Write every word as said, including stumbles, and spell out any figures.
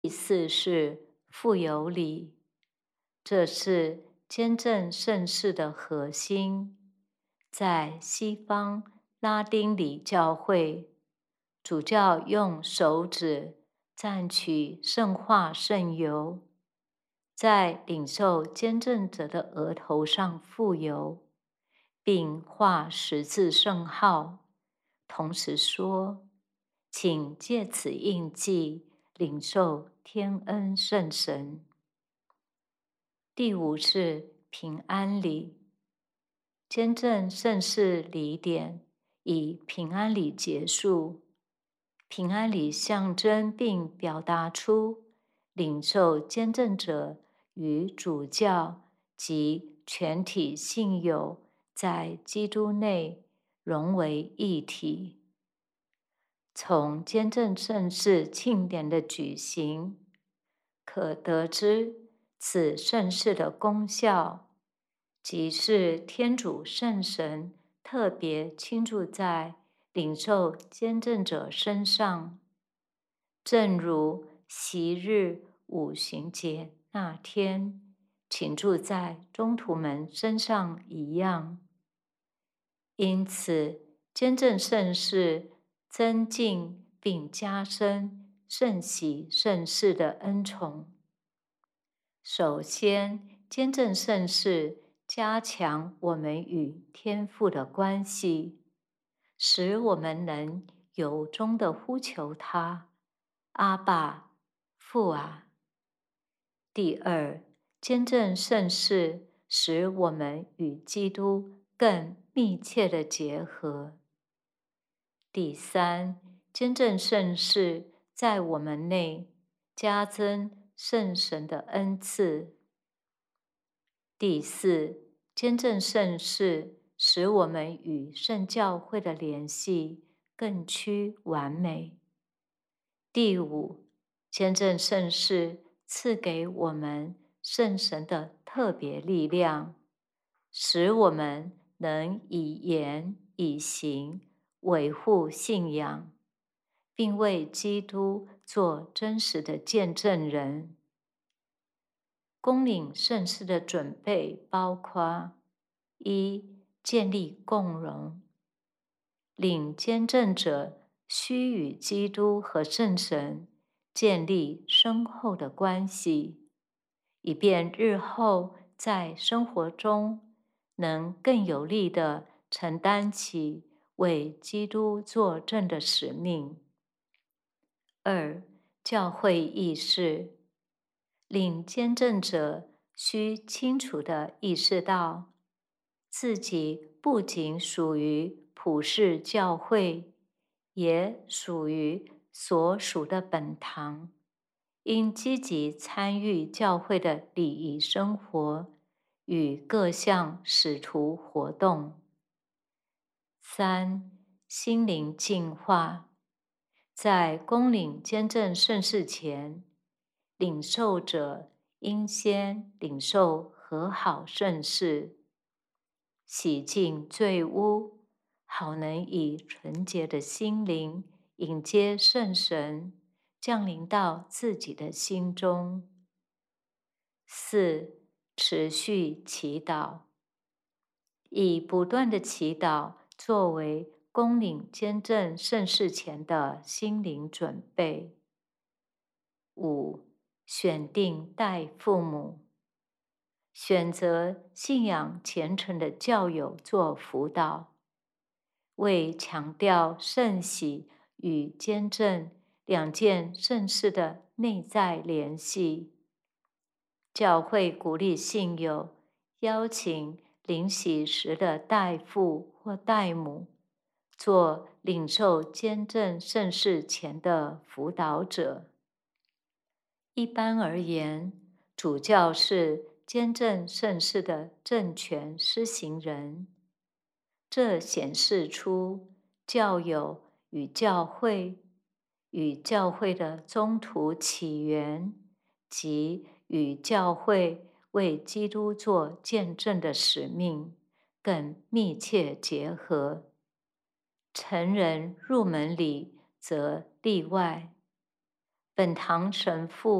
第四是父有礼，这是坚正盛世的核心。在西方拉丁礼教会，主教用手指蘸取圣化圣油，在领受坚正者的额头上傅油，并画十字圣号，同时说：请借此印记领受天恩圣神。第五是平安礼，坚正盛世礼典以平安礼结束。平安礼象征并表达出领受坚正者与主教及全体信友在基督内融为一体。从坚正盛世庆典的举行，可得知此盛世的功效，即是天主圣神特别倾注在领受坚正者身上，正如昔日五旬节那天倾注在宗徒们身上一样。因此，坚正盛世增进并加深圣喜圣事的恩宠。首先，坚正盛世加强我们与天父的关系，使我们能由衷地呼求他：阿爸，父啊。第二，坚正盛世使我们与基督更密切的结合。第三，坚正盛世在我们内加增圣神的恩赐。第四，坚正盛世使我们与圣教会的联系更趋完美。第五，坚正盛世赐给我们圣神的特别力量，使我们能以言以行维护信仰，并为基督做真实的见证人。恭领圣事的准备包括：一、建立共荣。领坚正者须与基督和圣神建立深厚的关系，以便日后在生活中能更有力地承担起为基督作证的使命。二、教会意识。领坚正者需清楚地意识到，自己不仅属于普世教会，也属于所属的本堂，应积极参与教会的礼仪生活与各项使徒活动。三、心灵净化。在恭领坚正盛世前，领受者应先领受和好圣事，洗净罪污，好能以纯洁的心灵迎接圣神降临到自己的心中。四、持续祈祷，以不断的祈祷作为恭领坚正盛世前的心灵准备。五、选定代父母，选择信仰虔诚的教友做辅导，为强调圣喜与坚正两件圣事的内在联系。教会鼓励信友邀请领洗时的代父或代母做领受坚正盛世前的辅导者。一般而言，主教是坚正盛世的政权施行人，这显示出教友与教会、与教会的宗徒起源及与教会为基督做见证的使命更密切结合。成人入门礼则例外。 本堂神父